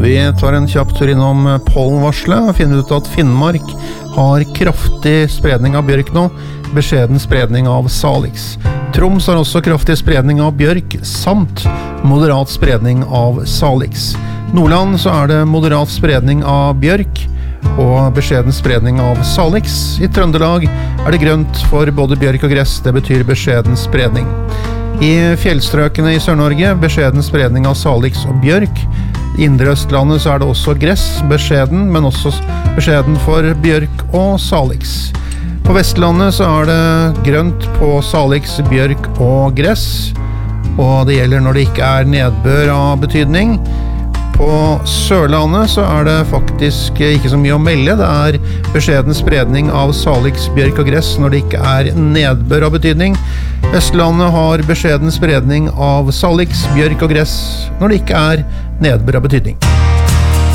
Vi tar en kjapp tur innom pollenvarslet og finner ut at Finnmark har kraftig spredning av bjørk nå, beskjeden spredning av salix. Troms har også kraftig spredning av bjørk, samt moderat spredning av salix. Nordland så er det moderat spredning av bjørk og beskjeden spredning av salix. I Trøndelag er det grønt for både bjørk og gress, det betyr beskjeden spredning. I fjellstrøkene i Sør-Norge, beskjeden spredning av salix og bjørk. I Indre Østlandet så er det også gress, beskjeden, men også beskjeden for bjørk og salix. På Vestlandet så er det grønt på salix, bjørk og gress, og det gjelder når det ikke er nedbør av betydning. På Sørlandet så er det faktisk ikke så mye å melde, det er beskjeden spredning av salix, bjørk og gress når det ikke er nedbør av betydning. Østlandet har beskjeden spredning av salix, bjørk og gress når det ikke er nedbør av betydning.